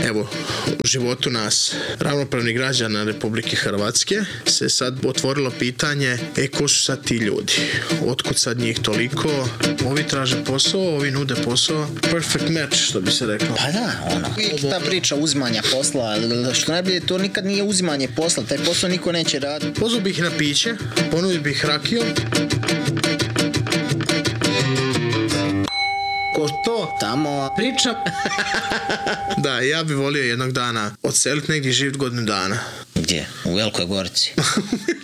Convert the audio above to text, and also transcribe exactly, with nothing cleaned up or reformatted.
evo, u životu nas, ravnopravnih građana Republike Hrvatske, se sad otvorilo pitanje, e, ko su sad ti ljudi? Otkud sad njih toliko? Ovi traže posao, ovi nude posao. Perfect match, što bi se reklo. Pa da, ono. Uvijek ta priča uzimanja posla, što najbolje, to nikad nije uzimanje posla, taj posao niko neće raditi. Pozvao bih na piće, ponudio bih rakiju. Ko to? Tamo priča. Da, ja bih volio jednog dana odseliti negdje živjeti godinu dana. Gdje? U Velikoj Gorici.